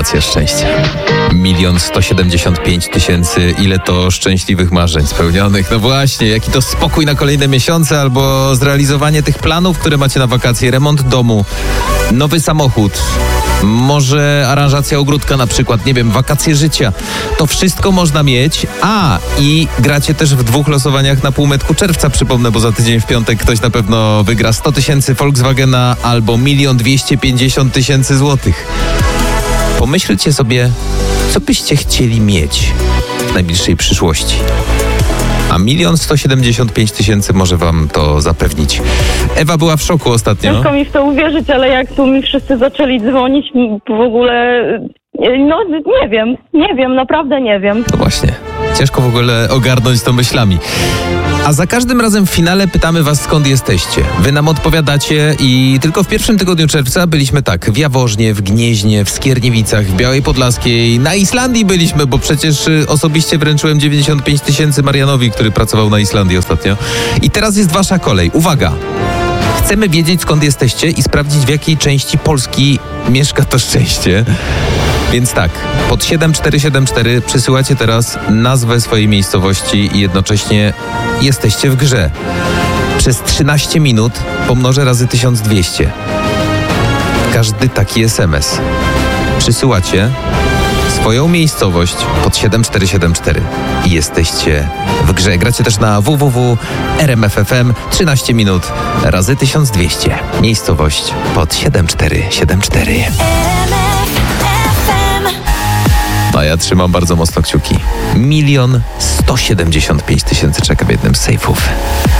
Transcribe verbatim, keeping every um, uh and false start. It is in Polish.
Gratulacje szczęścia. Milion sto siedemdziesiąt pięć tysięcy. Ile to szczęśliwych marzeń spełnionych. No właśnie, jaki to spokój na kolejne miesiące albo zrealizowanie tych planów, które macie na wakacje. Remont domu, nowy samochód, może aranżacja ogródka na przykład, nie wiem, wakacje życia. To wszystko można mieć. A, i gracie też w dwóch losowaniach na półmetku czerwca, przypomnę, bo za tydzień w piątek ktoś na pewno wygra sto tysięcy Volkswagena albo milion dwieście pięćdziesiąt tysięcy złotych. Pomyślcie sobie, co byście chcieli mieć w najbliższej przyszłości. A milion sto siedemdziesiąt pięć tysięcy może wam to zapewnić. Ewa była w szoku ostatnio. Ciężko mi w to uwierzyć, ale jak tu mi wszyscy zaczęli dzwonić, w ogóle, no nie wiem, nie wiem, naprawdę nie wiem. No właśnie, ciężko w ogóle ogarnąć to myślami. A za każdym razem w finale pytamy was, skąd jesteście. Wy nam odpowiadacie i tylko w pierwszym tygodniu czerwca byliśmy tak, w Jaworznie, w Gnieźnie, w Skierniewicach, w Białej Podlaskiej, na Islandii byliśmy, bo przecież y, osobiście wręczyłem dziewięćdziesiąt pięć tysięcy Marianowi, który pracował na Islandii ostatnio. I teraz jest wasza kolej. Uwaga! Chcemy wiedzieć, skąd jesteście i sprawdzić, w jakiej części Polski mieszka to szczęście. Więc tak, pod siedem cztery siedem cztery przysyłacie teraz nazwę swojej miejscowości i jednocześnie jesteście w grze. Przez trzynaście minut pomnożę razy tysiąc dwieście. Każdy taki es em es. Przysyłacie swoją miejscowość pod siedem cztery siedem cztery i jesteście w grze. Gracie też na w w w kropka r m f f m. trzynaście minut razy tysiąc dwieście. Miejscowość pod siedem cztery siedem cztery. A ja trzymam bardzo mocno kciuki. Milion sto siedemdziesiąt pięć tysięcy czeka w jednym z sejfów.